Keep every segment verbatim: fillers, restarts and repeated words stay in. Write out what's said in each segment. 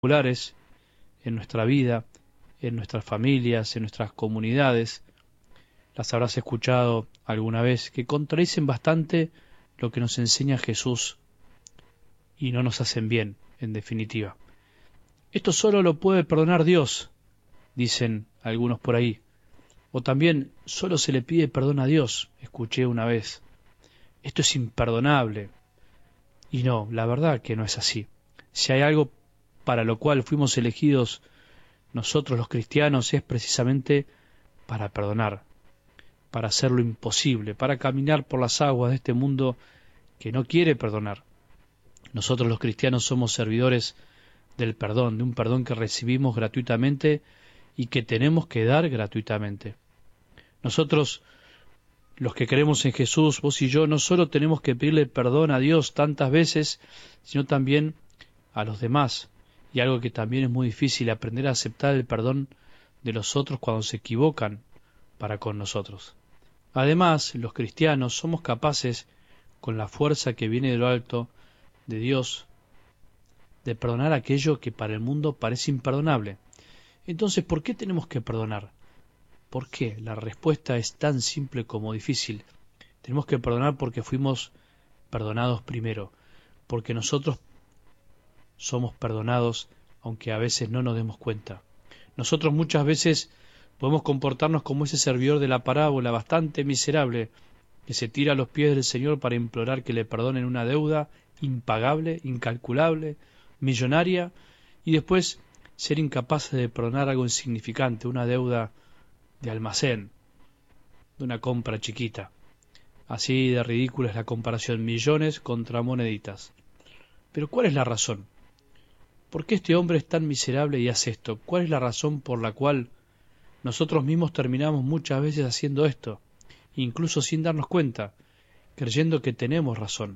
populares en nuestra vida, en nuestras familias, en nuestras comunidades, las habrás escuchado alguna vez, que contradicen bastante lo que nos enseña Jesús y no nos hacen bien, en definitiva. Esto solo lo puede perdonar Dios, dicen algunos por ahí. O también, solo se le pide perdón a Dios, escuché una vez. Esto es imperdonable. Y no, la verdad que no es así. Si hay algo para lo cual fuimos elegidos nosotros los cristianos es precisamente para perdonar, para hacer lo imposible, para caminar por las aguas de este mundo que no quiere perdonar. Nosotros los cristianos somos servidores del perdón, de un perdón que recibimos gratuitamente y que tenemos que dar gratuitamente. Nosotros, los que creemos en Jesús, vos y yo, no solo tenemos que pedirle perdón a Dios tantas veces, sino también a los demás. Y algo que también es muy difícil, aprender a aceptar el perdón de los otros cuando se equivocan para con nosotros. Además, los cristianos somos capaces, con la fuerza que viene de lo alto, de Dios, de perdonar aquello que para el mundo parece imperdonable. Entonces, ¿por qué tenemos que perdonar? ¿Por qué? La respuesta es tan simple como difícil. Tenemos que perdonar porque fuimos perdonados primero, porque nosotros somos perdonados, aunque a veces no nos demos cuenta. Nosotros muchas veces podemos comportarnos como ese servidor de la parábola bastante miserable, que se tira a los pies del Señor para implorar que le perdonen una deuda impagable, incalculable, millonaria, y después ser incapaces de perdonar algo insignificante, una deuda de almacén, de una compra chiquita. Así de ridícula es la comparación, millones contra moneditas. Pero ¿cuál es la razón? ¿Por qué este hombre es tan miserable y hace esto? ¿Cuál es la razón por la cual nosotros mismos terminamos muchas veces haciendo esto, incluso sin darnos cuenta, creyendo que tenemos razón?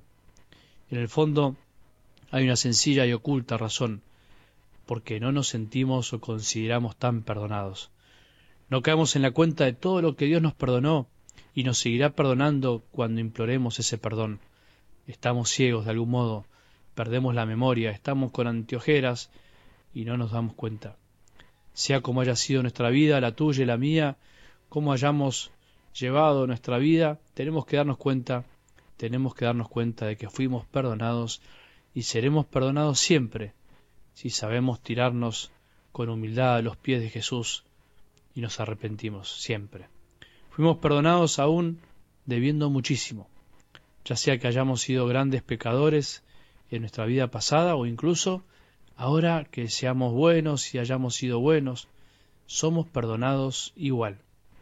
En el fondo hay una sencilla y oculta razón, porque no nos sentimos o consideramos tan perdonados. No caemos en la cuenta de todo lo que Dios nos perdonó y nos seguirá perdonando cuando imploremos ese perdón. Estamos ciegos de algún modo, perdemos la memoria, estamos con anteojeras y no nos damos cuenta. Sea como haya sido nuestra vida, la tuya y la mía, como hayamos llevado nuestra vida, tenemos que darnos cuenta, tenemos que darnos cuenta de que fuimos perdonados y seremos perdonados siempre, si sabemos tirarnos con humildad a los pies de Jesús y nos arrepentimos siempre. Fuimos perdonados aún debiendo muchísimo, ya sea que hayamos sido grandes pecadores en nuestra vida pasada o incluso ahora que seamos buenos y hayamos sido buenos, somos perdonados igual.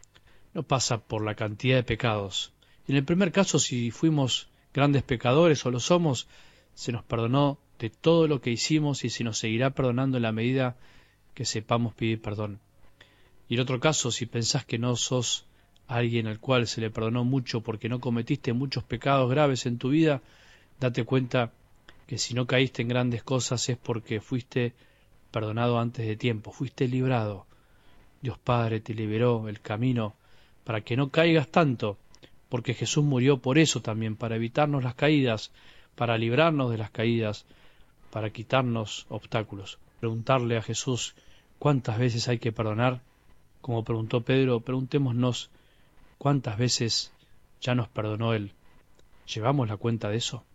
No pasa por la cantidad de pecados. En el primer caso, si fuimos grandes pecadores o lo somos, se nos perdonó de todo lo que hicimos y se nos seguirá perdonando en la medida que sepamos pedir perdón. Y en otro caso, si pensás que no sos alguien al cual se le perdonó mucho porque no cometiste muchos pecados graves en tu vida, date cuenta que si no caíste en grandes cosas es porque fuiste perdonado antes de tiempo, fuiste librado. Dios Padre te liberó el camino para que no caigas tanto, porque Jesús murió por eso también, para evitarnos las caídas, para librarnos de las caídas, para quitarnos obstáculos. Preguntarle a Jesús cuántas veces hay que perdonar, como preguntó Pedro, preguntémonos cuántas veces ya nos perdonó Él. ¿Llevamos la cuenta de eso?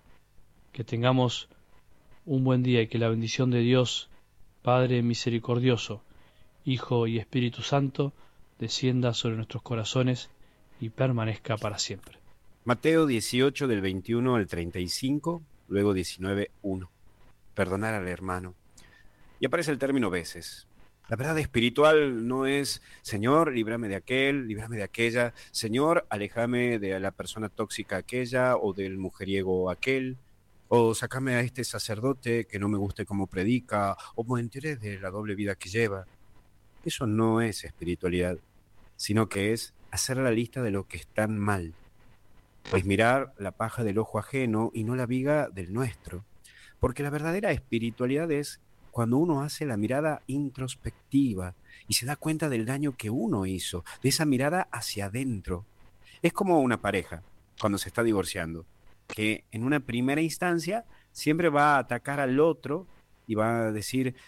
Que tengamos un buen día y que la bendición de Dios, Padre misericordioso, Hijo y Espíritu Santo, descienda sobre nuestros corazones y permanezca para siempre. Mateo dieciocho, del veintiuno al treinta y cinco, luego diecinueve, uno. Perdonar al hermano. Y aparece el término veces. La verdad espiritual no es, Señor, líbrame de aquel, líbrame de aquella, Señor, aléjame de la persona tóxica aquella o del mujeriego aquel, o sácame a este sacerdote que no me guste cómo predica, o me enteré de la doble vida que lleva. Eso no es espiritualidad, sino que es hacer la lista de lo que están mal. Pues mirar la paja del ojo ajeno y no la viga del nuestro. Porque la verdadera espiritualidad es cuando uno hace la mirada introspectiva y se da cuenta del daño que uno hizo, de esa mirada hacia adentro. Es como una pareja cuando se está divorciando, que en una primera instancia siempre va a atacar al otro y va a decir,